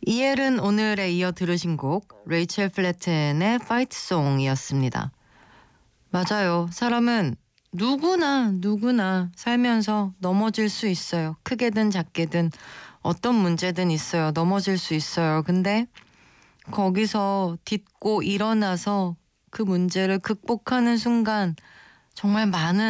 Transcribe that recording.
이엘은 오늘에 이어 들으신 곡 레이첼 플래튼의 파이트 송이었습니다. 맞아요. 사람은 누구나 살면서 넘어질 수 있어요. 크게든 작게든 어떤 문제든 있어요. 넘어질 수 있어요. 근데 거기서 딛고 일어나서 그 문제를 극복하는 순간 정말 많은